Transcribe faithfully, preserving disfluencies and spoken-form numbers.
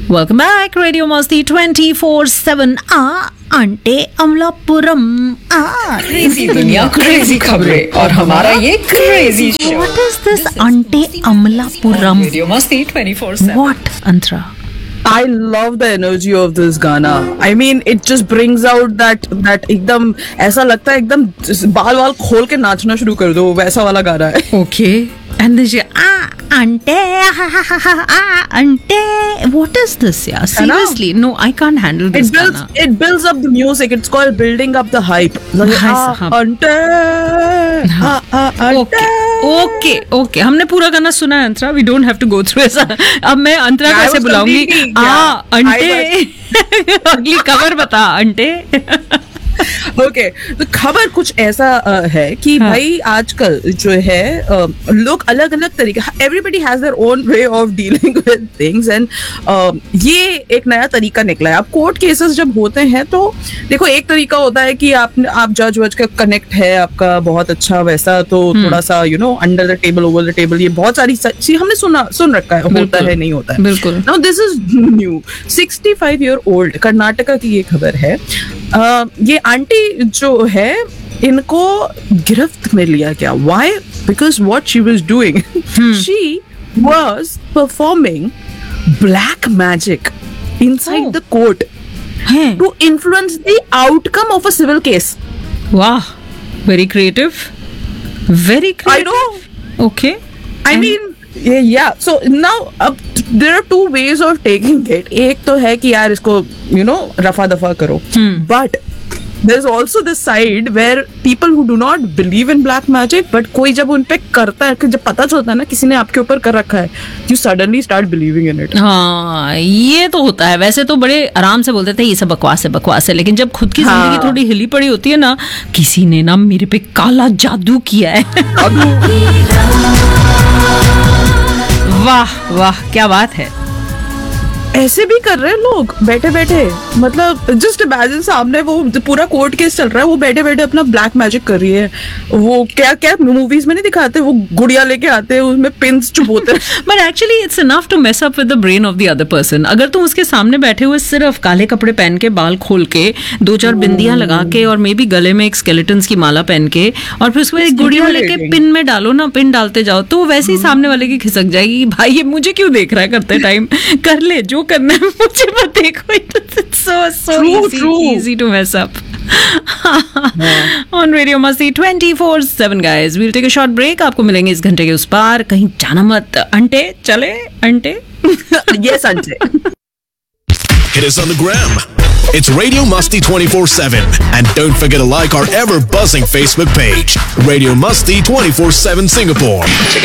Welcome back, Radio Masti twenty-four seven. आ अंटे अमलापुरम आ crazy दुनिया, crazy खबरें और हमारा ये crazy show. What is this अंटे Amalapuram? Radio Masti twenty-four seven. What, Antara? I love the energy of this Gana. I mean, it just brings out that that एकदम ऐसा लगता है एकदम बाल वाल खोल के नाचना शुरू कर दो, वैसा वाला गाना है. Okay. And then she ah ante ah ante. What is this? Yeah, seriously, no, I can't handle this. It builds Gana. it builds up the music. It's called building up the hype. Like, ah, ante, ah, ah, ante. Okay, okay, okay. हमने पूरा गाना सुना है अंतरा. We don't have to go through ऐसा. अब मैं अंतरा I कैसे was बुलाऊंगी? completely- uh yeah, अंटे. अगली कवर बता अंटे. ओके तो खबर कुछ ऐसा uh, है कि हाँ. भाई आजकल जो है uh, लोग अलग अलग तरीके, everybody has their own way of dealing with things and ये एक नया तरीका निकला है. अब कोर्ट केसेस जब होते हैं तो देखो, एक तरीका होता है कि आप आप जज वज का कनेक्ट है आपका बहुत अच्छा वैसा, तो थोड़ा सा you know under the table over the table, ये बहुत सारी चीज हमने सुना सुन रखा है, होता है नहीं होता है. बिल्कुल. Now this is new. Sixty five year old Karnataka की ये खबर है. uh, ये आंटी जो है इनको गिरफ्त में लिया गया. Why? Because what she was doing, she was performing black magic inside the court to influence the outcome of a civil case. वाह, very creative, very I know. Creative. Okay. I mean, yeah, yeah. So now, अब there are two ways of taking it. एक तो है कि यार इसको you know रफा दफा करो. But there's also this side where people who do not believe in black magic, but कोई जब उन पे करता है, कि जब पता चलता है ना किसी ने आपके ऊपर कर रखा है, you suddenly start believing in it. हाँ, ये तो होता है. वैसे तो बड़े आराम से बोलते थे ये सब बकवास है बकवास है, लेकिन जब खुद की हाँ. जिंदगी थोड़ी हिली पड़ी होती है ना, किसी ने ना मेरे पे काला जादू किया है. वाह वाह, क्या बात है. ऐसे भी कर रहे हैं लोग बैठे बैठे. मतलब जस्ट इमेजिन, सामने वो पूरा कोर्ट केस चल रहा है, वो बैठे बैठे अपना ब्लैक मैजिक कर रही है. वो क्या क्या मूवीज में नहीं दिखाते, वो गुड़िया लेके आते हैं, उसमें पिन्स चुभोते हैं. But actually it's enough to mess up with the brain of the other person. अगर तुम उसके सामने बैठे हुए सिर्फ काले कपड़े पहन के, बाल खोल के, दो चार बिंदियां लगा के, और मे बी गले में एक स्केलेटन्स की माला पहन के, और फिर उसको एक गुड़िया लेके पिन में डालो ना, पिन डालते जाओ, तो वैसे ही सामने वाले की खिसक जाएगी. भाई ये मुझे क्यों देख रहा है करते टाइम, कर ले जो करना है, मुझे मत देखो. It's so so True, easy, true. easy to mess up. On Radio Masti twenty-four seven guys, we'll take a short break. आपको मिलेंगे इस घंटे के उस पार. कहीं जाना मत. अंटे चले अंटे. Yes, Ante. Hit us on the gram. It's Radio Masti twenty-four seven. And don't forget to like our ever buzzing Facebook page, Radio Masti twenty-four seven Singapore. Check it